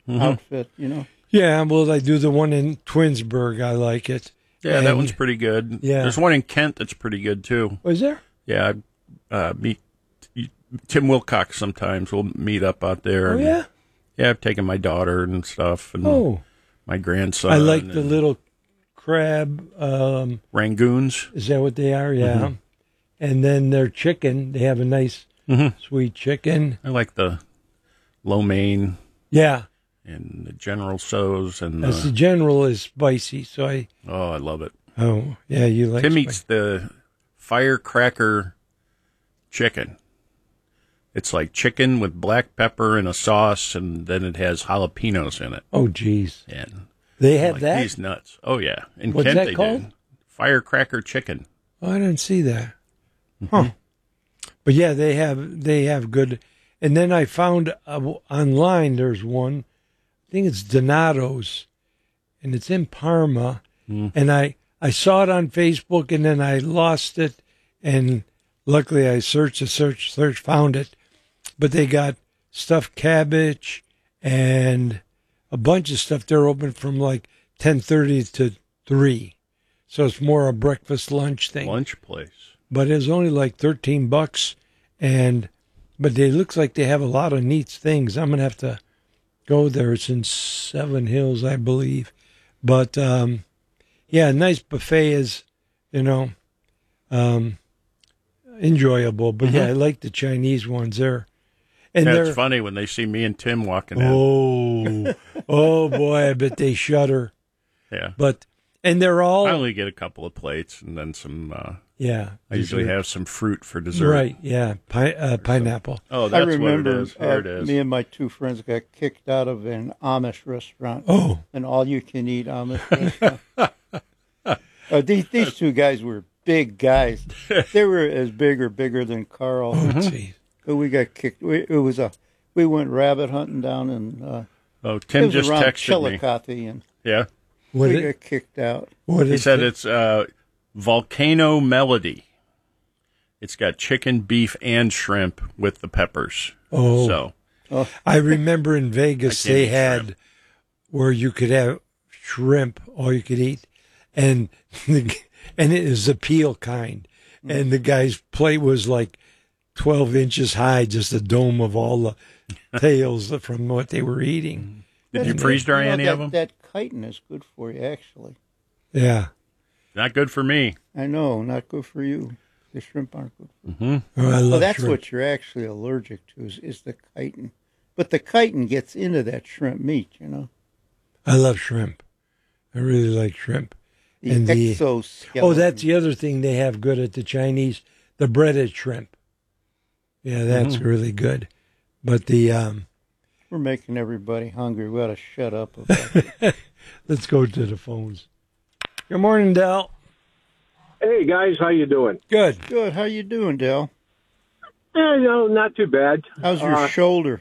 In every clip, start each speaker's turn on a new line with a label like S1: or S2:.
S1: outfit, you know.
S2: Yeah, well, I do the one in Twinsburg. I like it.
S3: Yeah, that one's pretty good.
S2: Yeah.
S3: There's one in Kent that's pretty good, too.
S2: Was there?
S3: Yeah, meet Tim Wilcox sometimes. We'll meet up out there.
S2: Oh, yeah?
S3: Yeah, I've taken my daughter and stuff, and my grandson.
S2: I like the little crab.
S3: Rangoons.
S2: Is that what they are? Yeah. And then their chicken. They have a nice, sweet chicken.
S3: I like the lo mein.
S2: Yeah.
S3: And the General Tso's. And
S2: the General is spicy, so I
S3: love it.
S2: Oh, yeah, you like
S3: Tim eats the firecracker chicken. It's like chicken with black pepper and a sauce, and then it has jalapenos in it.
S2: Oh, geez.
S3: And
S2: they have that?
S3: He's nuts. Oh, yeah. In
S2: What's
S3: Kent,
S2: that
S3: they
S2: called?
S3: did. Firecracker chicken.
S2: Oh, I didn't see that. Huh. But, yeah, they have good. And then I found online there's one. I think it's Donato's, and it's in Parma. And I saw it on Facebook, and then I lost it, and luckily I searched, found it. But they got stuffed cabbage and a bunch of stuff. They're open from like 10:30 to 3. So it's more a breakfast, lunch thing.
S3: Lunch place.
S2: But it's only like $13. But it looks like they have a lot of neat things. I'm going to have to go there. It's in Seven Hills, I believe. But, yeah, a nice buffet is, enjoyable. But, yeah, I like the Chinese ones there. And
S3: it's funny when they see me and Tim walking in.
S2: Oh, boy, I bet they shudder.
S3: Yeah.
S2: And they're all...
S3: I only get a couple of plates and then some...
S2: yeah.
S3: I usually have some fruit for dessert.
S2: Right, yeah. Pineapple.
S3: Oh, that's
S1: I remember,
S3: what it is. Here it is.
S1: Me and my two friends got kicked out of an Amish restaurant.
S2: Oh.
S1: An all-you-can-eat Amish restaurant. These two guys were big guys. They were as big or bigger than Carl.
S2: Oh, geez.
S1: But we got kicked. We went rabbit hunting down in...
S3: Tim just texted
S1: Chillicothe,
S3: me.
S1: And
S3: yeah.
S1: we got kicked out.
S3: He said it's Volcano Melody. It's got chicken, beef, and shrimp with the peppers.
S2: Oh. So I remember in Vegas they had where you could have shrimp, all you could eat, and it is the peel kind. And the guy's plate was like 12 inches high, just a dome of all the tails from what they were eating.
S3: Did you freeze dry any of them?
S1: That chitin is good for you, actually.
S2: Yeah.
S3: Not good for me.
S1: I know, not good for you. The shrimp aren't good for
S3: you.
S2: Oh, I love
S1: that's
S2: shrimp.
S1: what you're actually allergic to is the chitin. But the chitin gets into that shrimp meat,
S2: I love shrimp. I really like shrimp.
S1: The exoskeleton.
S2: Oh, that's the other thing they have good at the Chinese, the breaded shrimp. Yeah, that's really good. But
S1: we're making everybody hungry. We ought to shut up about it.
S2: Let's go to the phones. Good morning, Del.
S4: Hey, guys. How you doing?
S2: Good.
S1: Good. How you doing, Del?
S4: Not too bad.
S1: How's your shoulder?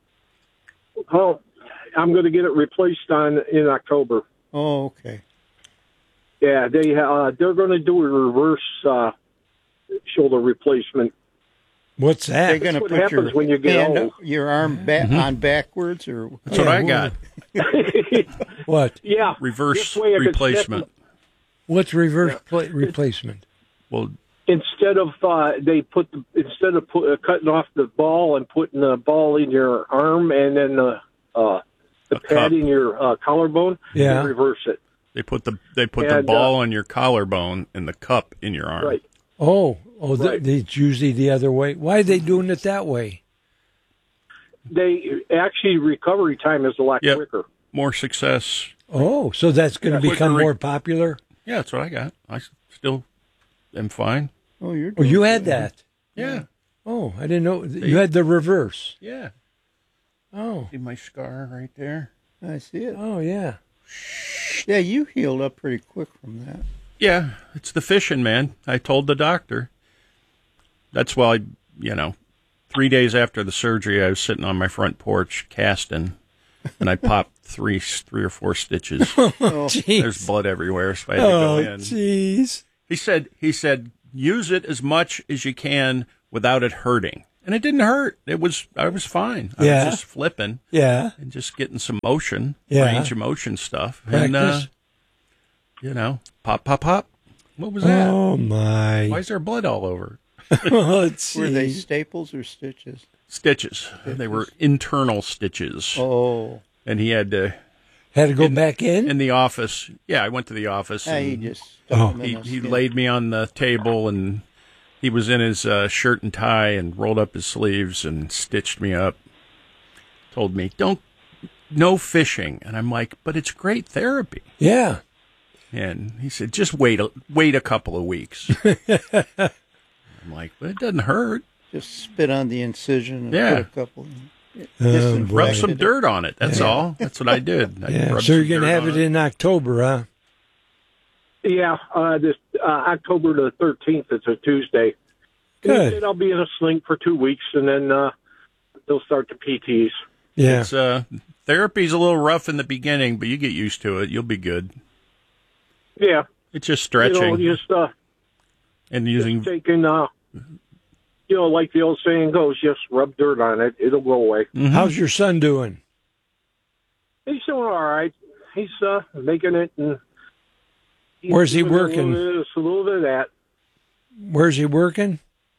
S4: I'm going to get it replaced in October.
S1: Oh, okay.
S4: Yeah, they're going to do a reverse shoulder replacement.
S2: What's that?
S1: They're going to put
S4: when you get old.
S1: Your arm on backwards, or
S3: that's what I got.
S2: What?
S4: Yeah,
S3: reverse replacement.
S2: What's reverse replacement?
S3: Well,
S4: instead of cutting off the ball and putting the ball in your arm and then the pad in your collarbone, they reverse it.
S3: They put the ball on your collarbone and the cup in your arm.
S4: Right.
S2: Right. It's usually the other way. Why are they doing it that way?
S4: They actually recovery time is a lot quicker.
S3: More success.
S2: Oh, so that's going to become more popular?
S3: Yeah, that's what I got. I still am fine.
S1: Oh,
S2: you had that?
S3: Yeah.
S2: Oh, I didn't know. You had the reverse.
S3: Yeah.
S2: Oh.
S3: See my scar right there?
S1: I see it.
S2: Oh, yeah.
S1: Yeah, you healed up pretty quick from that.
S3: Yeah, it's the fishing, man. I told the doctor. That's why, 3 days after the surgery, I was sitting on my front porch casting, and I popped three or four stitches. There's blood everywhere, so I had to go in.
S2: Jeez.
S3: He said, use it as much as you can without it hurting. And it didn't hurt. I was fine. I
S2: Yeah.
S3: was just flipping.
S2: Yeah.
S3: And just getting some motion,
S2: Yeah.
S3: range of motion stuff.
S2: Practice.
S3: And, pop, pop, pop. What was that?
S2: Oh, my.
S3: Why is there blood all over?
S2: Let's see.
S1: Were they staples or stitches?
S3: Stitches. They were internal stitches.
S1: Oh.
S3: And he had to,
S2: Had to go back in?
S3: in the office. Yeah, I went to the office.
S1: He
S3: And
S1: just stuck them in the
S3: he
S1: skin.
S3: laid me on the table, and he was in his shirt and tie and rolled up his sleeves and stitched me up. Told me, no fishing. And I'm like, but it's great therapy.
S2: Yeah.
S3: And he said, just wait a couple of weeks. I'm like, but it doesn't hurt.
S1: Just spit on the incision and
S3: Yeah.
S1: put a couple.
S2: boy.
S3: Rub some dirt on it. That's all. That's what I did. I
S2: Yeah.
S3: rubbed
S2: So you're
S3: some
S2: going to
S3: dirt
S2: have
S3: on
S2: it in October, huh?
S4: Yeah, this October the 13th. It's a Tuesday.
S2: Good.
S4: And I'll be in a sling for 2 weeks, and then they'll start the PTs.
S2: Yeah.
S3: It's therapy's a little rough in the beginning, but you get used to it. You'll be good.
S4: Yeah,
S3: It's just stretching
S4: just
S3: and using.
S4: taking, like the old saying goes, just rub dirt on it; it'll go away.
S3: Mhm.
S2: How's your son doing?
S4: He's doing all right. He's making it. And
S2: Where's he
S4: doing
S2: working?
S4: A little bit of that.
S2: Where's he working?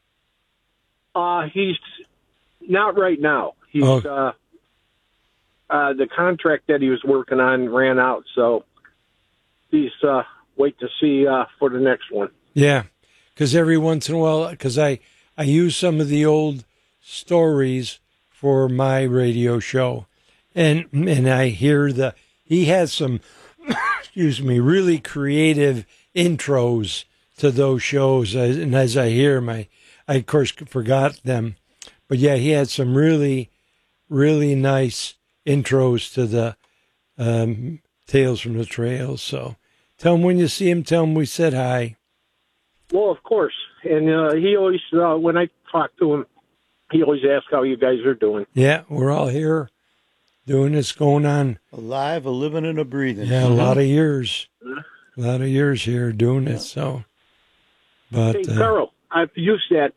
S4: He's not right now. He's the contract that he was working on ran out, so he's wait to see for the next one.
S2: Yeah, because every once in a while, because I use some of the old stories for my radio show, and I hear he has some, excuse me, really creative intros to those shows, and as I hear I of course forgot them, but yeah, he had some really, really nice intros to the Tales from the Trails. So tell him when you see him, tell him we said hi.
S4: Well, of course, and he always when I talk to him, he always asks how you guys are doing.
S2: Yeah, we're all here doing this, going on.
S1: Alive, a living, and a breathing.
S2: Yeah, a lot of years. A lot of years here doing it, so. But,
S4: Hey, Carl, I've used that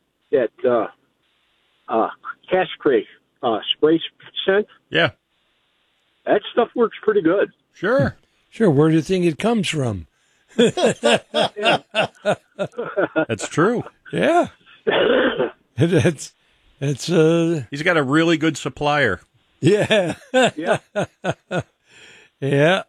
S4: Cash Creek spray scent.
S3: Yeah,
S4: That stuff works pretty good.
S3: sure.
S2: sure, where do you think it comes from?
S3: That's true.
S2: Yeah. it's
S3: He's got a really good supplier.
S2: yeah.
S4: Yeah.
S2: Yeah.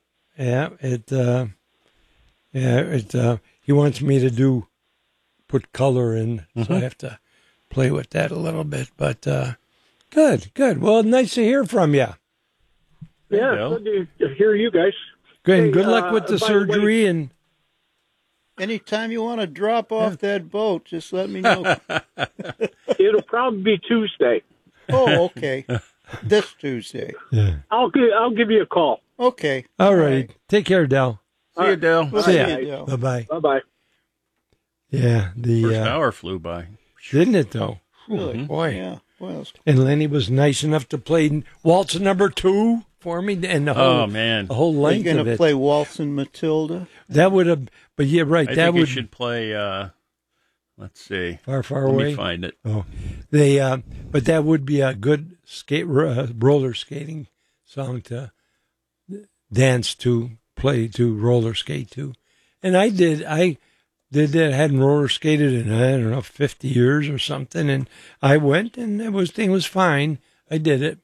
S2: He wants me to put color in, so I have to play with that a little bit. But good. Well, nice to hear from you.
S4: Yeah,
S3: Bill.
S4: good to hear you guys.
S2: Good, and
S4: Hey,
S2: good luck with the
S4: by the way-
S2: surgery. And
S1: Anytime you want to drop off that boat, just let me know.
S4: It'll probably be Tuesday.
S1: Oh, okay. This Tuesday.
S2: yeah.
S4: I'll give you a call.
S1: Okay.
S2: All right. Take care, Del.
S3: See you, Dale.
S1: We'll
S2: See
S1: see
S2: ya.
S1: you, Dale.
S2: Bye bye.
S4: Bye bye.
S2: Yeah,
S3: First hour flew by.
S2: didn't it though?
S1: Really?
S2: Boy.
S1: Yeah. Well,
S2: And Lenny was nice enough to play waltz number 2 for me, and the whole,
S3: Oh, man.
S2: the whole
S1: are you
S2: length
S1: going
S2: of
S1: to
S2: it.
S1: play Waltz and Matilda?
S2: That would have, but yeah, right.
S3: I
S2: that
S3: think you
S2: would
S3: should play, let's see.
S2: far
S3: Let
S2: away.
S3: me find it.
S2: Oh, but that would be a good roller skating song to dance to, play to, roller skate to. And I did that. Hadn't roller skated in, I don't know, 50 years or something. And I went, and thing was fine. I did it.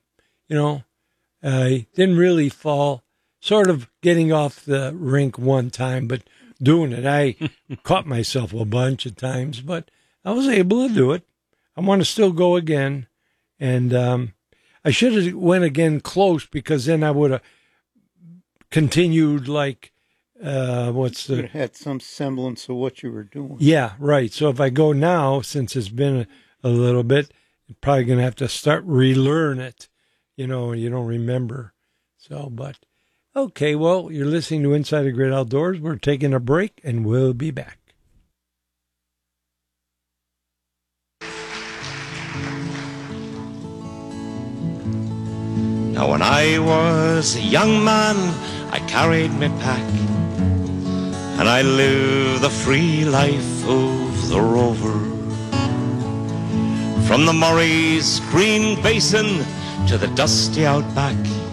S2: I didn't really fall. Sort of getting off the rink one time, but doing it, I caught myself a bunch of times, but I was able to do it. I want to still go again, and I should have went again close, because then I would have continued like
S1: You had some semblance of what you were doing.
S2: Yeah, right. So if I go now, since it's been a little bit, I'm probably going to have to start relearn it. You don't remember. So, but okay, well, you're listening to Inside the Great Outdoors. We're taking a break, and we'll be back.
S5: Now when I was a young man, I carried my pack, and I lived the free life of the rover. From the Murray's green basin to the dusty outback,